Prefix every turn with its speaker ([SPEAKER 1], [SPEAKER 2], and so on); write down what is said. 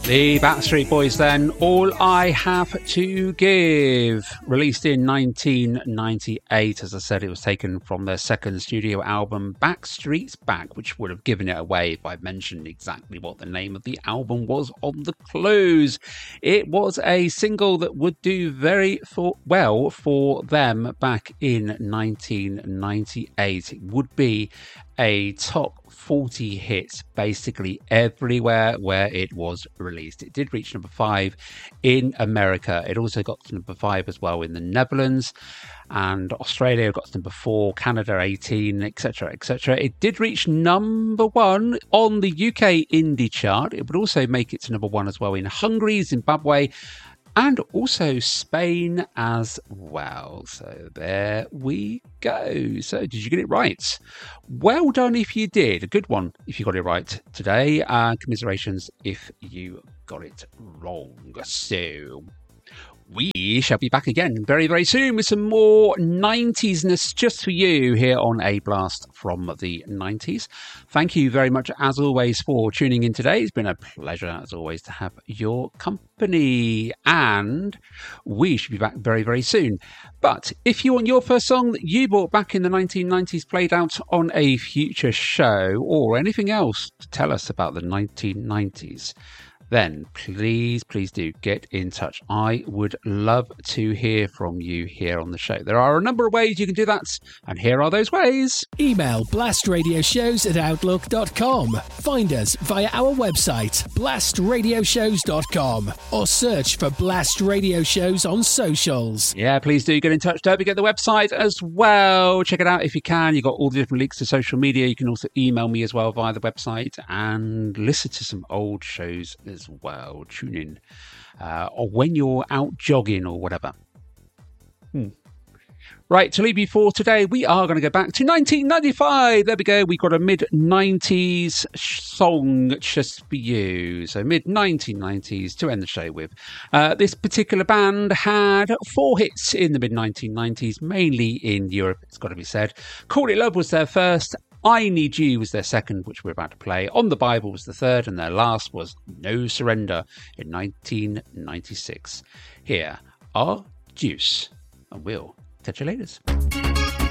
[SPEAKER 1] The Backstreet Boys then, All I Have to Give, released in 1998. As I said, it was taken from their second studio album, Backstreet's Back, which would have given it away if I'd mentioned exactly what the name of the album was on the close. It was a single that would do very well for them back in 1998. It would be a top 40 hit basically everywhere where it was released. It did reach number 5 in America. It also got to number 5 as well in the Netherlands, and Australia got to number 4, Canada 18, etc, etc. It did reach number 1 on the UK indie chart. It would also make it to number 1 as well in Hungary, Zimbabwe, and also Spain as well. So there we go. So did you get it right? Well done if you did. A good one if you got it right today. Commiserations if you got it wrong. So we shall be back again very, very soon with some more 90s-ness just for you here on A Blast from the 90s. Thank you very much, as always, for tuning in today. It's been a pleasure, as always, to have your company. And we should be back very, very soon. But if you want your first song that you bought back in the 1990s played out on a future show, or anything else to tell us about the 1990s, then please do get in touch. I would love to hear from you here on the show. There are a number of ways you can do that, and here are those ways.
[SPEAKER 2] Email blastradioshows@outlook.com. Find us via our website, blastradioshows.com, or search for Blast Radio Shows on socials.
[SPEAKER 1] Yeah, please do get in touch. Don't forget the website as well. Check it out if you can. You've got all the different links to social media. You can also email me as well via the website and listen to some old shows as well. Tune in or when you're out jogging or whatever. Right, to leave you for today, we are going to go back to 1995. There we go. We've got a mid-90s song just for you. So mid-1990s to end the show with. This particular band had 4 hits in the mid-1990s, mainly in Europe, it's got to be said. Call It Love was their first. I Need You was their second, which we're about to play. On the Bible was the third, and their last was No Surrender in 1996. Here are Deuce, and we'll catch you later.